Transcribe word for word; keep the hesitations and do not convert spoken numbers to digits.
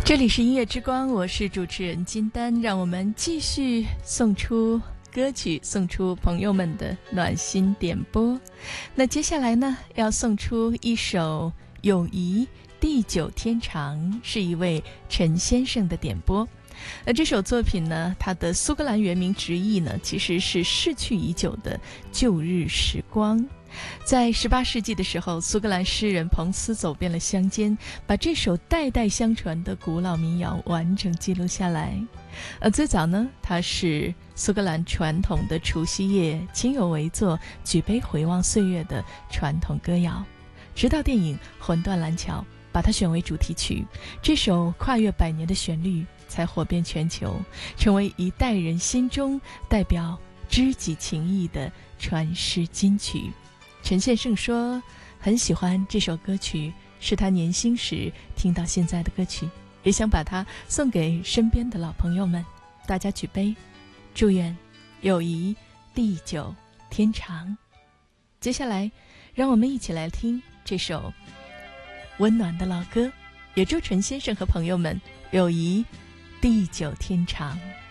这里是音乐之光，我是主持人金丹，让我们继续送出歌曲，送出朋友们的暖心点播。那接下来呢，要送出一首《友谊地久天长》，是一位陈先生的点播。那这首作品呢，它的苏格兰原名直译呢，其实是逝去已久的旧日时光。在十八世纪的时候，苏格兰诗人彭斯走遍了乡间，把这首代代相传的古老民谣完整记录下来。呃，最早呢，它是苏格兰传统的除夕夜亲友围坐举杯回望岁月的传统歌谣，直到电影《魂断蓝桥》把它选为主题曲，这首跨越百年的旋律才火遍全球，成为一代人心中代表知己情谊的传世金曲。陈先生说很喜欢这首歌曲，是他年轻时听到现在的歌曲，也想把它送给身边的老朋友们。大家举杯，祝愿友谊地久天长。接下来让我们一起来听这首温暖的老歌，也祝陈先生和朋友们友谊地久天长。